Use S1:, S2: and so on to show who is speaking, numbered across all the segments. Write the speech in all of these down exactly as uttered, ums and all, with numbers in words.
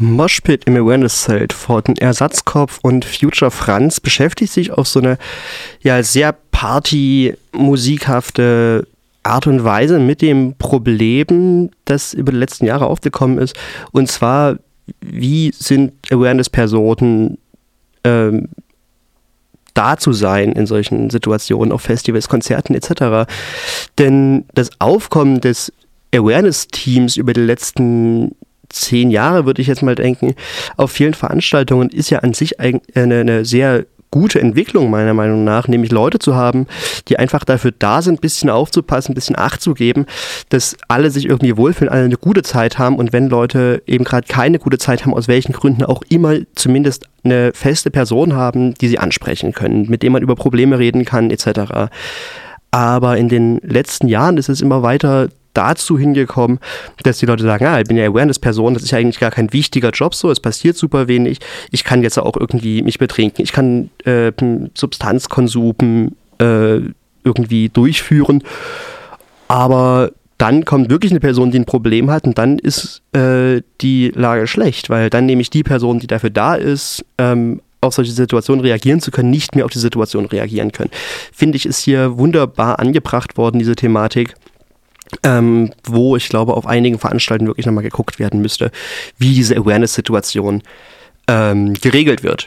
S1: Moshpit im Awareness-Zelt von Ersatzkopf und Future Franz beschäftigt sich auf so eine ja, sehr party-musikhafte Art und Weise mit dem Problem, das über die letzten Jahre aufgekommen ist. Und zwar, wie sind Awareness-Personen ähm, da zu sein in solchen Situationen, auf Festivals, Konzerten et cetera. Denn das Aufkommen des Awareness-Teams über die letzten zehn Jahre, würde ich jetzt mal denken, auf vielen Veranstaltungen ist ja an sich eine, eine sehr gute Entwicklung meiner Meinung nach, nämlich Leute zu haben, die einfach dafür da sind, ein bisschen aufzupassen, ein bisschen Acht zu geben, dass alle sich irgendwie wohlfühlen, alle eine gute Zeit haben und wenn Leute eben gerade keine gute Zeit haben, aus welchen Gründen auch immer, zumindest eine feste Person haben, die sie ansprechen können, mit dem man über Probleme reden kann et cetera. Aber in den letzten Jahren ist es immer weiter dazu hingekommen, dass die Leute sagen, ah, ich bin ja Awareness-Person, das ist ja eigentlich gar kein wichtiger Job so, es passiert super wenig, ich kann jetzt auch irgendwie mich betrinken, ich kann äh, Substanzkonsum äh, irgendwie durchführen, aber dann kommt wirklich eine Person, die ein Problem hat und dann ist äh, die Lage schlecht, weil dann nämlich die Person, die dafür da ist, ähm, auf solche Situationen reagieren zu können, nicht mehr auf die Situation reagieren können. Finde ich, ist hier wunderbar angebracht worden, diese Thematik. Ähm, wo ich glaube, auf einigen Veranstaltungen wirklich nochmal geguckt werden müsste, wie diese Awareness-Situation ähm, geregelt wird.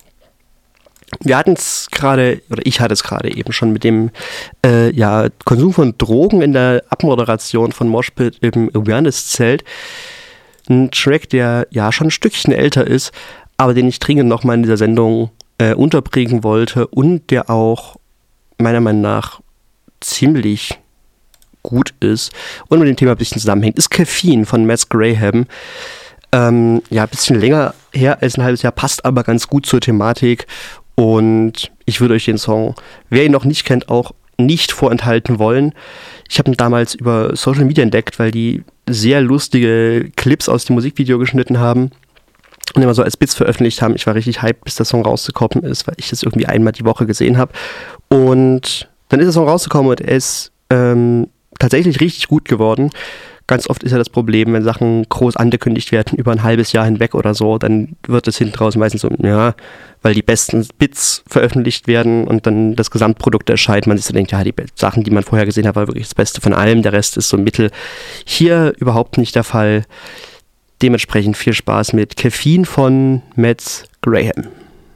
S1: Wir hatten es gerade, oder ich hatte es gerade eben schon mit dem äh, ja, Konsum von Drogen in der Abmoderation von Moshpit im Awareness-Zelt. Ein Track, der ja schon ein Stückchen älter ist, aber den ich dringend nochmal in dieser Sendung äh, unterbringen wollte und der auch meiner Meinung nach ziemlich gut ist und mit dem Thema ein bisschen zusammenhängt, ist Caffeine von Mads Graham. Ähm, ja, ein bisschen länger her als ein halbes Jahr, passt aber ganz gut zur Thematik und ich würde euch den Song, wer ihn noch nicht kennt, auch nicht vorenthalten wollen. Ich habe ihn damals über Social Media entdeckt, weil die sehr lustige Clips aus dem Musikvideo geschnitten haben und immer so als Bits veröffentlicht haben. Ich war richtig hyped, bis der Song rausgekommen ist, weil ich das irgendwie einmal die Woche gesehen habe. Und dann ist der Song rausgekommen und er ist ähm, tatsächlich richtig gut geworden. Ganz oft ist ja das Problem, wenn Sachen groß angekündigt werden über ein halbes Jahr hinweg oder so, dann wird es hinten raus meistens so, ja, weil die besten Bits veröffentlicht werden und dann das Gesamtprodukt erscheint. Man sich so denkt, ja, die Sachen, die man vorher gesehen hat, war wirklich das Beste von allem, der Rest ist so Mittel. Hier überhaupt nicht der Fall. Dementsprechend viel Spaß mit Caffeine von Mads Graham.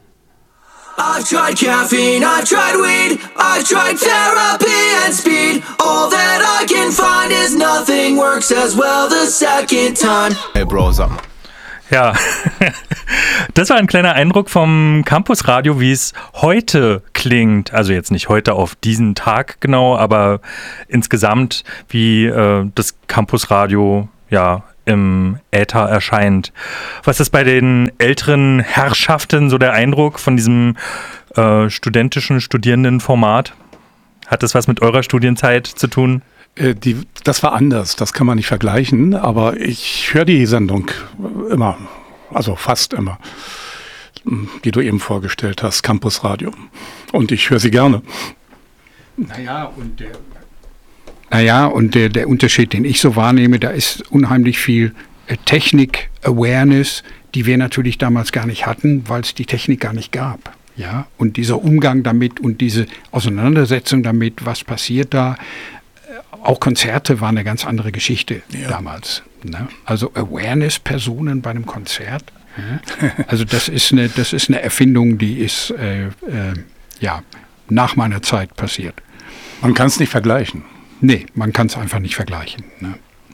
S2: I've tried caffeine, I've tried weed, I've tried therapy and speed. All that I can find is nothing works as well the second time.
S3: Hey Bro, sag mal.
S4: Ja, das war ein kleiner Eindruck vom Campusradio, wie es heute klingt. Also jetzt nicht heute auf diesen Tag genau, aber insgesamt, wie äh, das Campusradio ja im Äther erscheint. Was ist bei den älteren Herrschaften so der Eindruck von diesem äh, studentischen, Studierendenformat? Hat das was mit eurer Studienzeit zu tun?
S5: Äh, die, das war anders, das kann man nicht vergleichen, aber ich höre die Sendung immer, also fast immer, die du eben vorgestellt hast, Campusradio. Und ich höre sie gerne. Naja, und der Naja, und der, der Unterschied, den ich so wahrnehme, da ist unheimlich viel äh, Technik-Awareness, die wir natürlich damals gar nicht hatten, weil es die Technik gar nicht gab. Ja? Und dieser Umgang damit und diese Auseinandersetzung damit, was passiert da, äh, auch Konzerte waren eine ganz andere Geschichte ja. damals. Ne? Also Awareness-Personen bei einem Konzert, ja? also das ist, eine, das ist eine Erfindung, die ist äh, äh, ja, nach meiner Zeit passiert.
S3: Man kann es nicht vergleichen.
S5: Nee, man kann es einfach nicht vergleichen. Ne?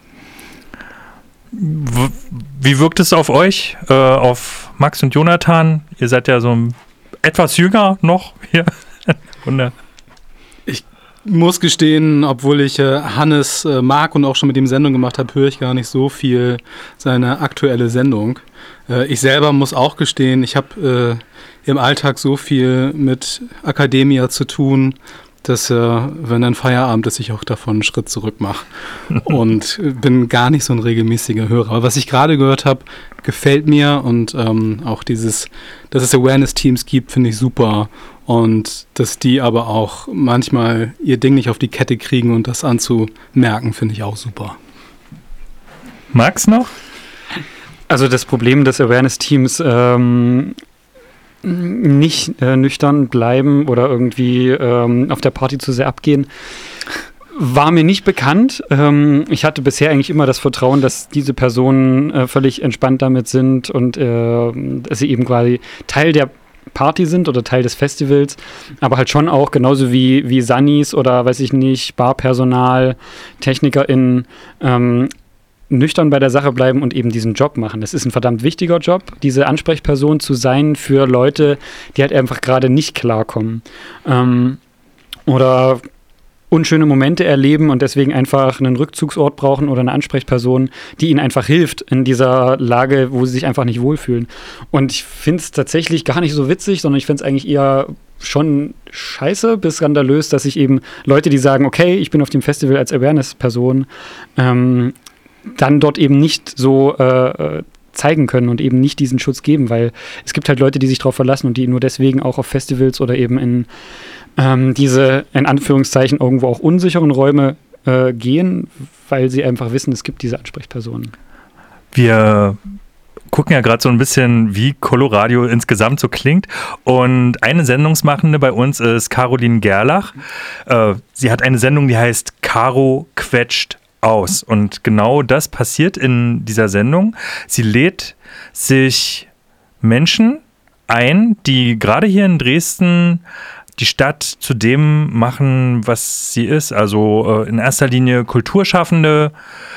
S4: Wie wirkt es auf euch, äh, auf Max und Jonathan? Ihr seid ja so etwas jünger noch hier.
S6: Ich muss gestehen, obwohl ich äh, Hannes äh, mag und auch schon mit ihm Sendung gemacht habe, höre ich gar nicht so viel seine aktuelle Sendung. Äh, ich selber muss auch gestehen, ich habe äh, im Alltag so viel mit Academia zu tun, dass, äh, wenn dann Feierabend ist, ich auch davon einen Schritt zurück mache und bin gar nicht so ein regelmäßiger Hörer. Aber was ich gerade gehört habe, gefällt mir und ähm, auch dieses, dass es Awareness-Teams gibt, finde ich super und dass die aber auch manchmal ihr Ding nicht auf die Kette kriegen und das anzumerken, finde ich auch super.
S4: Max noch?
S7: Also das Problem des Awareness-Teams, ähm, nicht äh, nüchtern bleiben oder irgendwie ähm, auf der Party zu sehr abgehen, war mir nicht bekannt. Ähm, ich hatte bisher eigentlich immer das Vertrauen, dass diese Personen äh, völlig entspannt damit sind und äh, dass sie eben quasi Teil der Party sind oder Teil des Festivals, aber halt schon auch genauso wie, wie Sunnies oder weiß ich nicht, Barpersonal, TechnikerInnen, ähm, nüchtern bei der Sache bleiben und eben diesen Job machen. Das ist ein verdammt wichtiger Job, diese Ansprechperson zu sein für Leute, die halt einfach gerade nicht klarkommen. Ähm, oder unschöne Momente erleben und deswegen einfach einen Rückzugsort brauchen oder eine Ansprechperson, die ihnen einfach hilft in dieser Lage, wo sie sich einfach nicht wohlfühlen. Und ich finde es tatsächlich gar nicht so witzig, sondern ich finde es eigentlich eher schon scheiße bis skandalös, dass sich eben Leute, die sagen, okay, ich bin auf dem Festival als Awareness-Person, ähm, dann dort eben nicht so äh, zeigen können und eben nicht diesen Schutz geben, weil es gibt halt Leute, die sich darauf verlassen und die nur deswegen auch auf Festivals oder eben in ähm, diese, in Anführungszeichen, irgendwo auch unsicheren Räume äh, gehen, weil sie einfach wissen, es gibt diese Ansprechpersonen.
S4: Wir gucken ja gerade so ein bisschen, wie Coloradio insgesamt so klingt. Und eine Sendungsmachende bei uns ist Caroline Gerlach. Äh, sie hat eine Sendung, die heißt Caro quetscht aus. Und genau das passiert in dieser Sendung. Sie lädt sich Menschen ein, die gerade hier in Dresden die Stadt zu dem machen, was sie ist. Also äh, in erster Linie Kulturschaffende,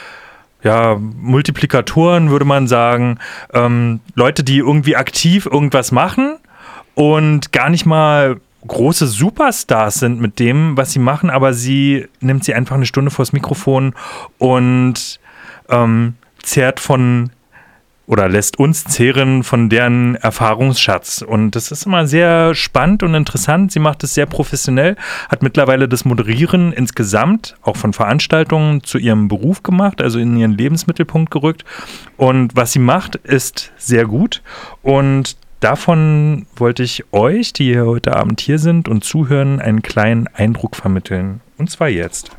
S4: ja, Multiplikatoren würde man sagen. Ähm, Leute, die irgendwie aktiv irgendwas machen und gar nicht mal große Superstars sind mit dem, was sie machen, aber sie nimmt sie einfach eine Stunde vors Mikrofon und ähm, zehrt von oder lässt uns zehren von deren Erfahrungsschatz. Und das ist immer sehr spannend und interessant. Sie macht es sehr professionell, hat mittlerweile das Moderieren insgesamt, auch von Veranstaltungen, zu ihrem Beruf gemacht, also in ihren Lebensmittelpunkt gerückt. Und was sie macht, ist sehr gut. Und davon wollte ich euch, die hier heute Abend hier sind und zuhören, einen kleinen Eindruck vermitteln. Und zwar jetzt.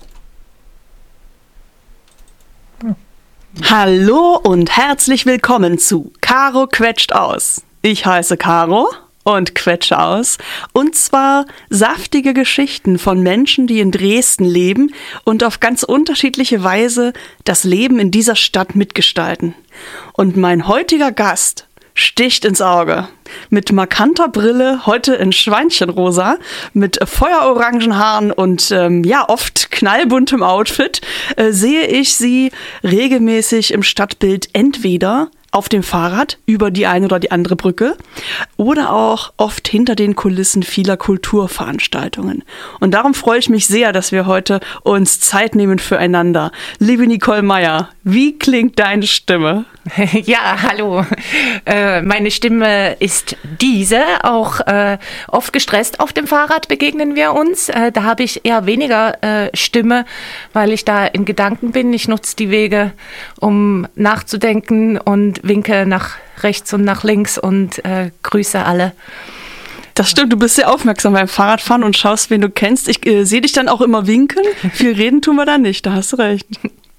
S8: Ja. Hallo und herzlich willkommen zu Caro quetscht aus. Ich heiße Caro und quetsche aus. Und zwar saftige Geschichten von Menschen, die in Dresden leben und auf ganz unterschiedliche Weise das Leben in dieser Stadt mitgestalten. Und mein heutiger Gast sticht ins Auge. Mit markanter Brille, heute in Schweinchenrosa, mit feuerorangen Haaren und ähm, ja, oft knallbuntem Outfit, äh, sehe ich sie regelmäßig im Stadtbild entweder auf dem Fahrrad über die eine oder die andere Brücke oder auch oft hinter den Kulissen vieler Kulturveranstaltungen. Und darum freue ich mich sehr, dass wir heute uns Zeit nehmen füreinander. Liebe Nicole Meyer, wie klingt deine Stimme?
S9: Ja, hallo. Äh, meine Stimme ist diese, auch äh, oft gestresst auf dem Fahrrad begegnen wir uns. Äh, da habe ich eher weniger äh, Stimme, weil ich da in Gedanken bin. Ich nutze die Wege, um nachzudenken und winke nach rechts und nach links und äh, grüße alle.
S8: Das stimmt, du bist sehr aufmerksam beim Fahrradfahren und schaust, wen du kennst. Ich äh, sehe dich dann auch immer winken. Viel reden tun wir da nicht, da hast du recht.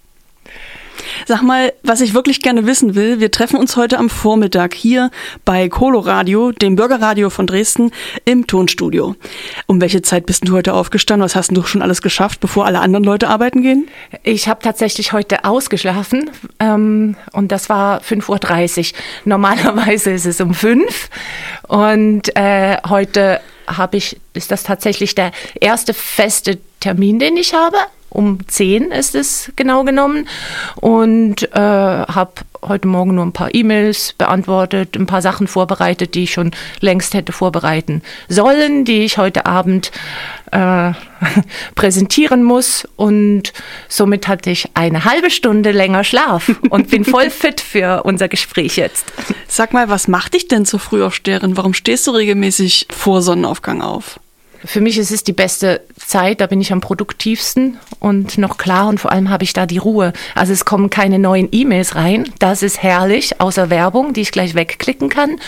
S8: Sag mal, was ich wirklich gerne wissen will, wir treffen uns heute am Vormittag hier bei Coloradio, dem Bürgerradio von Dresden, im Tonstudio. Um welche Zeit bist du heute aufgestanden? Was hast du schon alles geschafft, bevor alle anderen Leute arbeiten gehen?
S9: Ich habe tatsächlich heute ausgeschlafen ähm, und das war fünf Uhr dreißig. Normalerweise ist es um fünf und äh, heute habe ich, ist das tatsächlich der erste feste Termin, den ich habe. Um zehn ist es genau genommen und äh, habe heute Morgen nur ein paar E-Mails beantwortet, ein paar Sachen vorbereitet, die ich schon längst hätte vorbereiten sollen, die ich heute Abend äh, präsentieren muss und somit hatte ich eine halbe Stunde länger Schlaf und bin voll fit für unser Gespräch jetzt.
S8: Sag mal, was macht dich denn zur Frühaufsteherin? Warum stehst du regelmäßig vor Sonnenaufgang auf?
S9: Für mich ist es die beste Zeit, da bin ich am produktivsten und noch klar und vor allem habe ich da die Ruhe. Also es kommen keine neuen E-Mails rein, das ist herrlich, außer Werbung, die ich gleich wegklicken kann.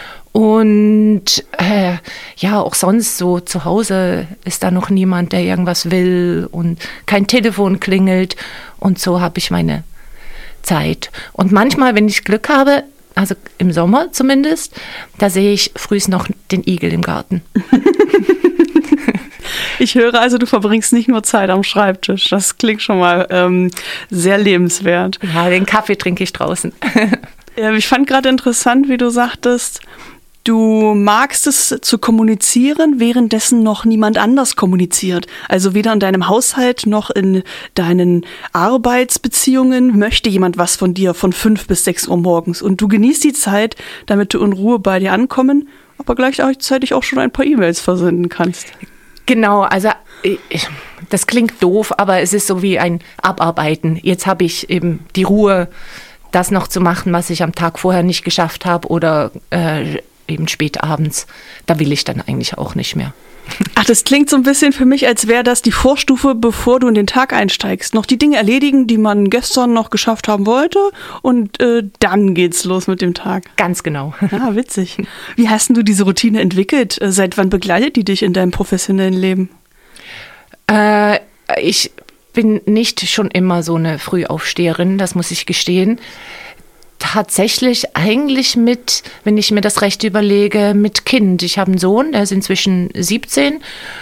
S9: Und äh, ja, auch sonst so zu Hause ist da noch niemand, der irgendwas will und kein Telefon klingelt und so habe ich meine Zeit. Und manchmal, wenn ich Glück habe, also im Sommer zumindest, da sehe ich frühs noch den Igel im Garten.
S8: Ich höre also, du verbringst nicht nur Zeit am Schreibtisch. Das klingt schon mal ähm, sehr lebenswert.
S9: Ja, den Kaffee trinke ich draußen.
S8: Ja, ich fand gerade interessant, wie du sagtest, du magst es zu kommunizieren, währenddessen noch niemand anders kommuniziert. Also weder in deinem Haushalt noch in deinen Arbeitsbeziehungen möchte jemand was von dir von fünf bis sechs Uhr morgens. Und du genießt die Zeit, damit du in Ruhe bei dir ankommen, aber gleichzeitig auch schon ein paar E-Mails versenden kannst.
S9: Genau, also ich, das klingt doof, aber es ist so wie ein Abarbeiten. Jetzt habe ich eben die Ruhe, das noch zu machen, was ich am Tag vorher nicht geschafft habe oder äh, eben spät abends. Da will ich dann eigentlich auch nicht mehr.
S8: Ach, das klingt so ein bisschen für mich, als wäre das die Vorstufe, bevor du in den Tag einsteigst. Noch die Dinge erledigen, die man gestern noch geschafft haben wollte und äh, dann geht's los mit dem Tag.
S9: Ganz genau.
S8: Ja, witzig. Wie hast denn du diese Routine entwickelt? Seit wann begleitet die dich in deinem professionellen Leben?
S9: Äh, ich bin nicht schon immer so eine Frühaufsteherin, das muss ich gestehen. Tatsächlich eigentlich mit, wenn ich mir das recht überlege, mit Kind. Ich habe einen Sohn, der ist inzwischen siebzehn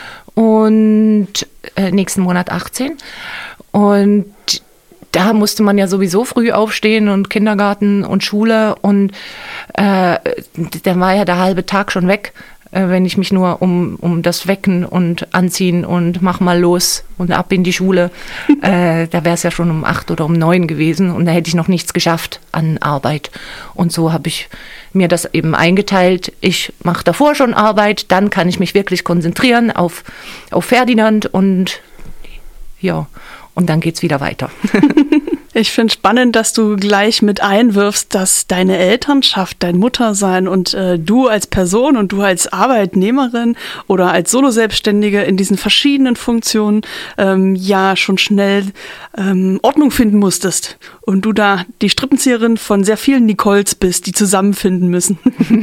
S9: und äh, nächsten Monat achtzehn. Und da musste man ja sowieso früh aufstehen und Kindergarten und Schule. Und äh, dann war ja der halbe Tag schon weg, äh, wenn ich mich nur um, um das Wecken und Anziehen und mach mal los und ab in die Schule. äh, da wäre es ja schon um acht oder um neun gewesen und da hätte ich noch nichts geschafft an Arbeit. Und so habe ich mir das eben eingeteilt. Ich mache davor schon Arbeit, dann kann ich mich wirklich konzentrieren auf, auf Ferdinand und ja, und dann geht's wieder weiter.
S8: Ich finde spannend, dass du gleich mit einwirfst, dass deine Elternschaft, dein Muttersein und äh, du als Person und du als Arbeitnehmerin oder als Soloselbstständige in diesen verschiedenen Funktionen ähm, ja schon schnell ähm, Ordnung finden musstest. Und du da die Strippenzieherin von sehr vielen Nicoles bist, die zusammenfinden müssen.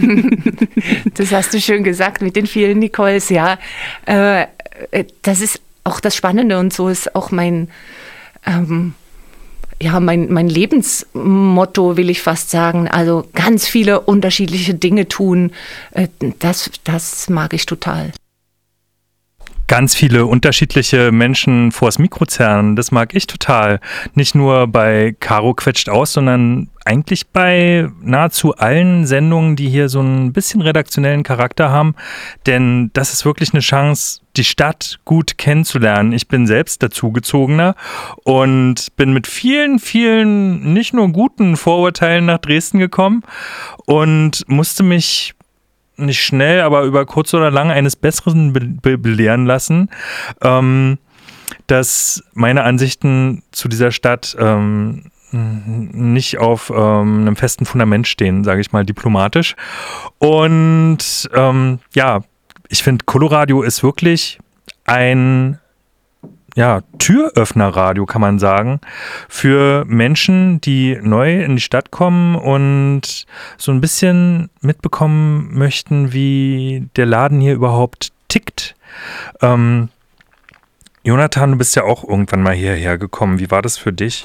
S9: Das hast du schön gesagt mit den vielen Nicoles, ja. Äh, das ist auch das Spannende und so ist auch mein... Ähm, Ja, mein, mein Lebensmotto, will ich fast sagen. Also ganz viele unterschiedliche Dinge tun, das, das mag ich total.
S4: Ganz viele unterschiedliche Menschen vors Mikro zerren, das mag ich total. Nicht nur bei Caro quetscht aus, sondern eigentlich bei nahezu allen Sendungen, die hier so ein bisschen redaktionellen Charakter haben. Denn das ist wirklich eine Chance, die Stadt gut kennenzulernen. Ich bin selbst dazugezogener und bin mit vielen, vielen nicht nur guten Vorurteilen nach Dresden gekommen und musste mich nicht schnell, aber über kurz oder lang eines Besseren be- be- belehren lassen, ähm, dass meine Ansichten zu dieser Stadt ähm, nicht auf ähm, einem festen Fundament stehen, sage ich mal diplomatisch. Und ähm, ja, ich finde, Coloradio ist wirklich ein ja, Türöffnerradio, kann man sagen, für Menschen, die neu in die Stadt kommen und so ein bisschen mitbekommen möchten, wie der Laden hier überhaupt tickt. Ähm, Jonathan, du bist ja auch irgendwann mal hierher gekommen. Wie war das für dich?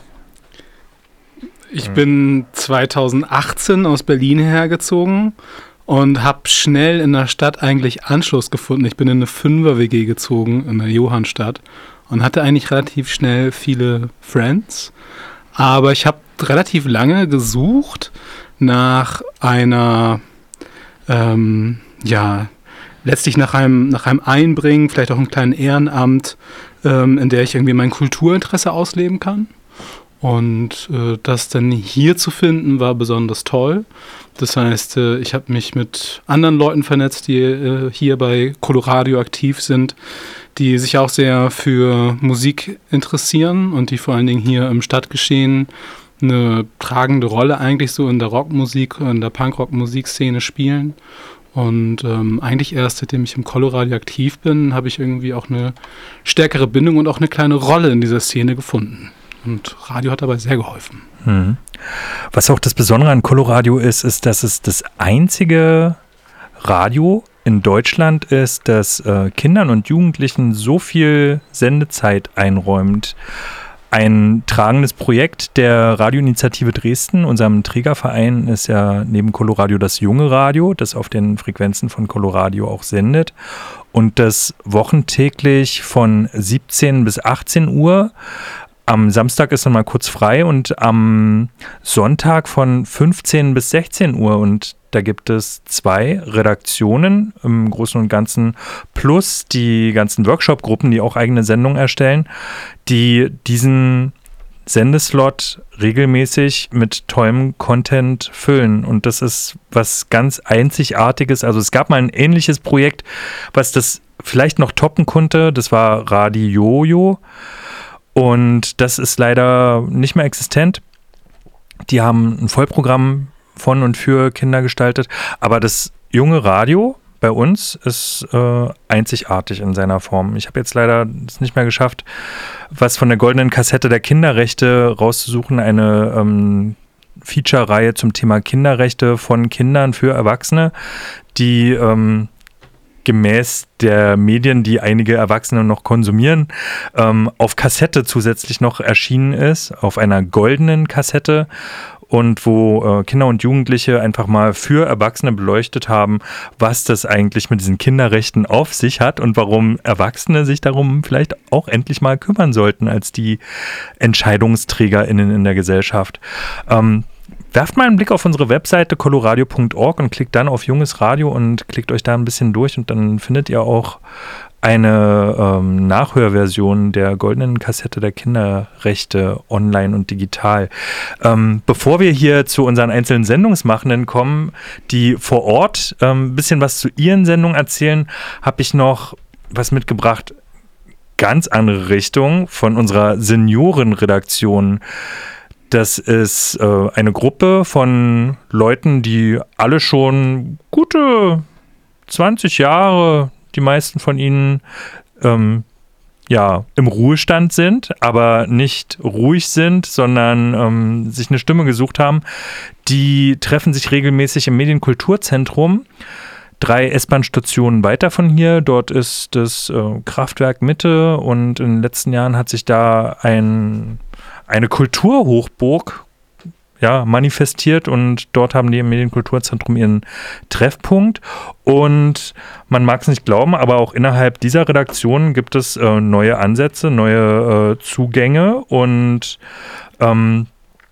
S6: Ich bin zweitausendachtzehn aus Berlin hergezogen und habe schnell in der Stadt eigentlich Anschluss gefunden. Ich bin in eine Fünfer-W G gezogen in der Johannstadt und hatte eigentlich relativ schnell viele Friends. Aber ich habe relativ lange gesucht nach einer, ähm, ja, letztlich nach einem, nach einem Einbringen, vielleicht auch einem kleinen Ehrenamt, ähm, in der ich irgendwie mein Kulturinteresse ausleben kann. Und äh, das dann hier zu finden, war besonders toll. Das heißt, äh, ich habe mich mit anderen Leuten vernetzt, die äh, hier bei Coloradio aktiv sind, die sich auch sehr für Musik interessieren und die vor allen Dingen hier im Stadtgeschehen eine tragende Rolle eigentlich so in der Rockmusik, in der Punkrock-Musikszene spielen. Und ähm, eigentlich erst, seitdem ich im Coloradio aktiv bin, habe ich irgendwie auch eine stärkere Bindung und auch eine kleine Rolle in dieser Szene gefunden. Und Radio hat dabei sehr geholfen.
S4: Hm. Was auch das Besondere an Coloradio ist, ist, dass es das einzige Radio in Deutschland ist, das äh, Kindern und Jugendlichen so viel Sendezeit einräumt. ein tragendes Projekt der Radioinitiative Dresden. Unserem Trägerverein ist ja neben Coloradio das junge Radio, das auf den Frequenzen von Coloradio auch sendet und das wochentäglich von siebzehn bis achtzehn Uhr. Am Samstag ist dann mal kurz frei und am Sonntag von fünfzehn bis sechzehn Uhr. Und da gibt es zwei Redaktionen im Großen und Ganzen plus die ganzen Workshop-Gruppen, die auch eigene Sendungen erstellen, die diesen Sendeslot regelmäßig mit tollem Content füllen. Und das ist was ganz Einzigartiges. Also es gab mal ein ähnliches Projekt, was das vielleicht noch toppen konnte. Das war Radio-Jojo. Und das ist leider nicht mehr existent. Die haben ein Vollprogramm von und für Kinder gestaltet. Aber das junge Radio bei uns ist äh, einzigartig in seiner Form. Ich habe jetzt leider es nicht mehr geschafft, was von der goldenen Kassette der Kinderrechte rauszusuchen. Eine ähm, Feature-Reihe zum Thema Kinderrechte von Kindern für Erwachsene, die ähm, gemäß der Medien, die einige Erwachsene noch konsumieren, ähm, auf Kassette zusätzlich noch erschienen ist, auf einer goldenen Kassette und wo äh, Kinder und Jugendliche einfach mal für Erwachsene beleuchtet haben, was das eigentlich mit diesen Kinderrechten auf sich hat und warum Erwachsene sich darum vielleicht auch endlich mal kümmern sollten als die EntscheidungsträgerInnen in der Gesellschaft. Ähm, Werft mal einen Blick auf unsere Webseite coloradio punkt org und klickt dann auf Junges Radio und klickt euch da ein bisschen durch und dann findet ihr auch eine ähm, Nachhörversion der goldenen Kassette der Kinderrechte online und digital. Ähm, bevor wir hier zu unseren einzelnen Sendungsmachenden kommen, die vor Ort ein ähm, bisschen was zu ihren Sendungen erzählen, habe ich noch was mitgebracht, ganz andere Richtung von unserer Seniorenredaktion. Das ist äh, eine Gruppe von Leuten, die alle schon gute zwanzig Jahre, die meisten von ihnen, ähm, ja, im Ruhestand sind, aber nicht ruhig sind, sondern ähm, sich eine Stimme gesucht haben. Die treffen sich regelmäßig im Medienkulturzentrum. Drei S-Bahn-Stationen weiter von hier. Dort ist das äh, Kraftwerk Mitte und in den letzten Jahren hat sich da ein eine Kulturhochburg ja, manifestiert und dort haben die im Medienkulturzentrum ihren Treffpunkt und man mag es nicht glauben, aber auch innerhalb dieser Redaktion gibt es äh, neue Ansätze, neue äh, Zugänge und ähm,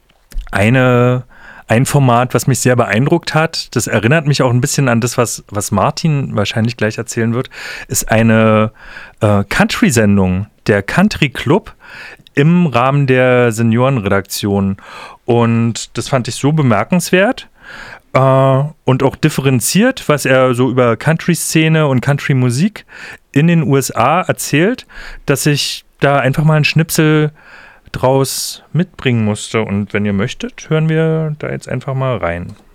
S4: eine Ein Format, was mich sehr beeindruckt hat, das erinnert mich auch ein bisschen an das, was, was Martin wahrscheinlich gleich erzählen wird, ist eine äh, Country-Sendung, der Country Club, im Rahmen der Seniorenredaktion. Und das fand ich so bemerkenswert äh, und auch differenziert, was er so über Country-Szene und Country-Musik in den U S A erzählt, dass ich da einfach mal einen Schnipsel draus mitbringen musste. Und wenn ihr möchtet, hören wir da jetzt einfach mal rein.